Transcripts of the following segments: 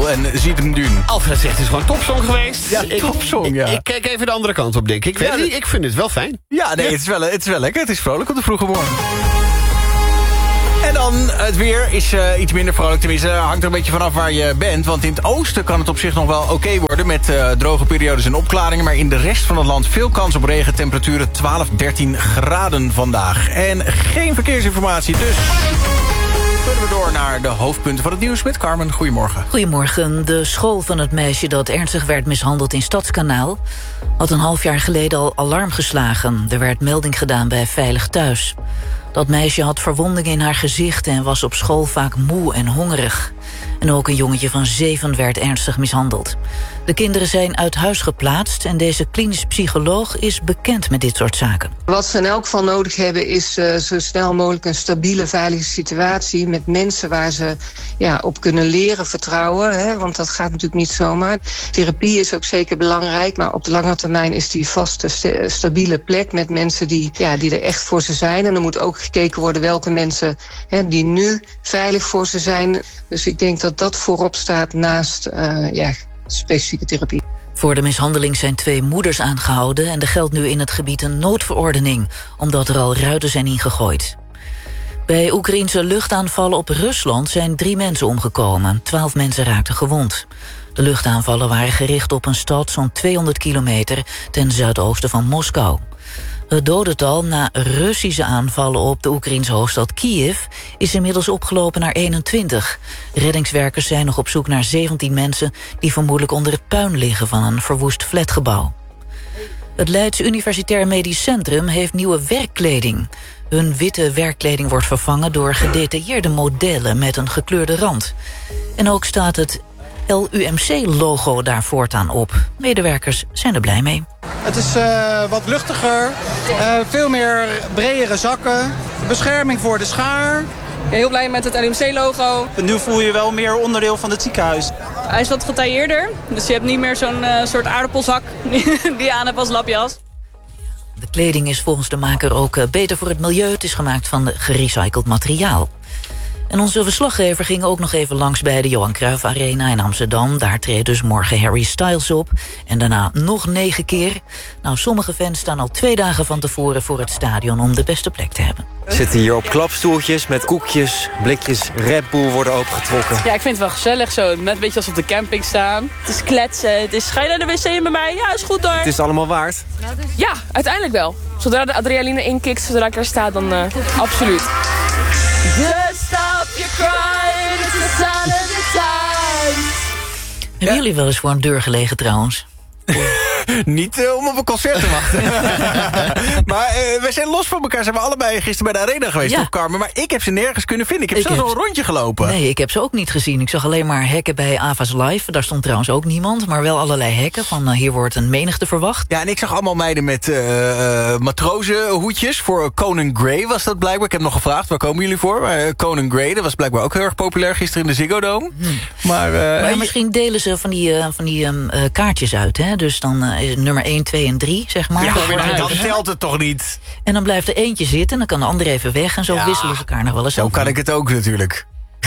en ziet hem doen. Alfred zegt, het is gewoon topsong geweest. Ja, topsong, ja. Ik kijk even de andere kant op, denk ik. Ik weet niet, ik vind het wel fijn. Ja, nee, het is wel lekker. Het is vrolijk op de vroege morgen. En dan het weer is iets minder vrolijk. Tenminste, hangt er een beetje vanaf waar je bent. Want in het oosten kan het op zich nog wel oké worden... met droge periodes en opklaringen. Maar in de rest van het land veel kans op regen. Temperaturen 12, 13 graden vandaag. En geen verkeersinformatie, dus... kunnen we door naar de hoofdpunten van het nieuws met Carmen. Goedemorgen. Goedemorgen. De school van het meisje dat ernstig werd mishandeld in Stadskanaal... had een half jaar geleden al alarm geslagen. Er werd melding gedaan bij Veilig Thuis. Dat meisje had verwondingen in haar gezicht... en was op school vaak moe en hongerig. En ook een jongetje van 7 werd ernstig mishandeld. De kinderen zijn uit huis geplaatst... en deze klinisch psycholoog is bekend met dit soort zaken. Wat ze in elk geval nodig hebben is zo snel mogelijk een stabiele, veilige situatie... met mensen waar ze op kunnen leren vertrouwen. Hè, want dat gaat natuurlijk niet zomaar. Therapie is ook zeker belangrijk, maar op de lange termijn... is die vaste, stabiele plek met mensen die er echt voor ze zijn. En er moet ook gekeken worden welke mensen die nu veilig voor ze zijn. Dus ik denk dat dat voorop staat naast specifieke therapie. Voor de mishandeling zijn 2 moeders aangehouden... en er geldt nu in het gebied een noodverordening... omdat er al ruiten zijn ingegooid. Bij Oekraïense luchtaanvallen op Rusland zijn 3 mensen omgekomen. 12 mensen raakten gewond. De luchtaanvallen waren gericht op een stad zo'n 200 kilometer... ten zuidoosten van Moskou. Het dodental na Russische aanvallen op de Oekraïense hoofdstad Kiev... is inmiddels opgelopen naar 21. Reddingswerkers zijn nog op zoek naar 17 mensen... die vermoedelijk onder het puin liggen van een verwoest flatgebouw. Het Leids Universitair Medisch Centrum heeft nieuwe werkkleding. Hun witte werkkleding wordt vervangen door gedetailleerde modellen... met een gekleurde rand. En ook staat het LUMC-logo daar voortaan op. Medewerkers zijn er blij mee. Het is wat luchtiger, veel meer bredere zakken, bescherming voor de schaar. Heel blij met het LUMC-logo. Nu voel je wel meer onderdeel van het ziekenhuis. Hij is wat getailleerder, dus je hebt niet meer zo'n soort aardappelzak die je aan hebt als lapjas. De kleding is volgens de maker ook beter voor het milieu. Het is gemaakt van gerecycled materiaal. En onze verslaggever ging ook nog even langs bij de Johan Cruijff Arena in Amsterdam. Daar treedt dus morgen Harry Styles op. En daarna nog 9 keer. Nou, sommige fans staan al 2 dagen van tevoren voor het stadion om de beste plek te hebben. We zitten hier op klapstoeltjes met koekjes, blikjes Red Bull worden opengetrokken. Ja, ik vind het wel gezellig zo. Net een beetje als op de camping staan. Het is kletsen, het is ga je naar de wc in bij mij? Ja, is goed hoor. Het is allemaal waard? Ja, uiteindelijk wel. Zodra de adrenaline inkikt, zodra ik er sta, dan absoluut. Just stop your crying, it's the sign of the times. Hebben jullie wel eens voor een deur gelegen trouwens? Niet om op een concert te wachten. Maar we zijn los van elkaar. Zijn we allebei gisteren bij de arena geweest, toch, Carmen? Maar ik heb ze nergens kunnen vinden. Ik heb zelfs al een rondje gelopen. Nee, ik heb ze ook niet gezien. Ik zag alleen maar hekken bij Ava's Live. Daar stond trouwens ook niemand. Maar wel allerlei hekken. Van hier wordt een menigte verwacht. Ja, en ik zag allemaal meiden met matrozenhoedjes. Voor Conan Gray was dat blijkbaar. Ik heb nog gevraagd, waar komen jullie voor? Maar Conan Gray, dat was blijkbaar ook heel erg populair gisteren in de Ziggo Dome. Maar misschien delen ze van die kaartjes uit, hè? Dus dan is nummer 1, 2 en 3, zeg maar. Ja, maar dan telt het toch niet? En dan blijft er eentje zitten en dan kan de ander even weg. En zo wisselen ze elkaar nog wel eens. Zo kan ik het ook natuurlijk.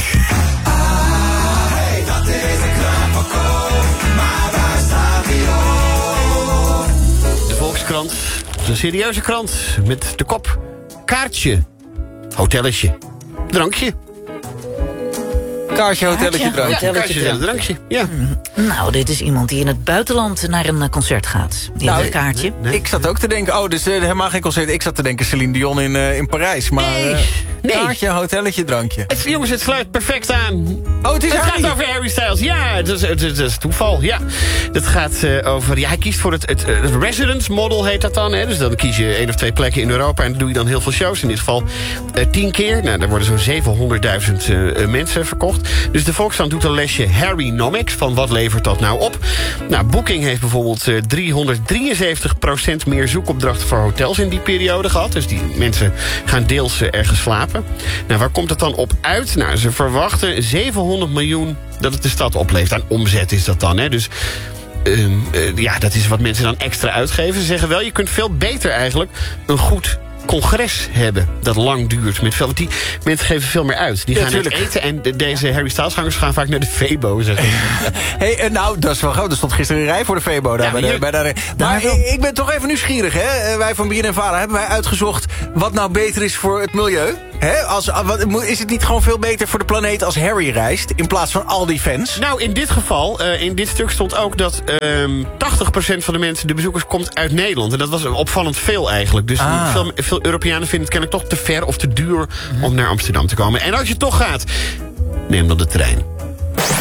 De Volkskrant, een serieuze krant met de kop kaartje, hotelletje, drankje. Kaartje, hotelletje, drankje. Ja, kaartje, drankje. Ja. Nou, dit is iemand die in het buitenland naar een concert gaat. Die heeft een kaartje. Nee. Ik zat ook te denken, dus helemaal geen concert. Ik zat te denken Celine Dion in Parijs. Maar nee. Kaartje, hotelletje, drankje. Jongens, het sluit perfect aan. Oh, het gaat over Harry Styles. Ja, het is toeval. Ja. Het gaat over... Ja, hij kiest voor het residence model, heet dat dan. Hè? Dus dan kies je 1 of 2 plekken in Europa en dan doe je dan heel veel shows. In dit geval 10 keer. Nou, daar worden zo'n 700.000 mensen verkocht. Dus de Volkskrant doet een lesje Harrynomics. Van wat levert dat nou op? Nou, Booking heeft bijvoorbeeld 373% meer zoekopdrachten voor hotels in die periode gehad. Dus die mensen gaan deels ergens slapen. Nou, waar komt het dan op uit? Nou, ze verwachten 700 miljoen dat het de stad oplevert. Aan omzet is dat dan, hè? Dus dat is wat mensen dan extra uitgeven. Ze zeggen wel, je kunt veel beter eigenlijk een goed congres hebben dat lang duurt. Want die mensen geven veel meer uit. Die gaan uit eten en deze Harry Styles-gangers gaan vaak naar de Febo. Hey, nou, dat is wel groot. Er stond gisteren een rij voor de Febo. Maar ik ben toch even nieuwsgierig. Hè? Wij van BNNVARA hebben wij uitgezocht wat nou beter is voor het milieu. Hè? Is het niet gewoon veel beter voor de planeet als Harry reist in plaats van al die fans? Nou, in dit geval, in dit stuk stond ook dat 80% van de mensen, de bezoekers, komt uit Nederland. En dat was opvallend veel eigenlijk. Dus veel Europeanen vinden het kennelijk toch te ver of te duur om naar Amsterdam te komen. En als je toch gaat, neem dan de trein.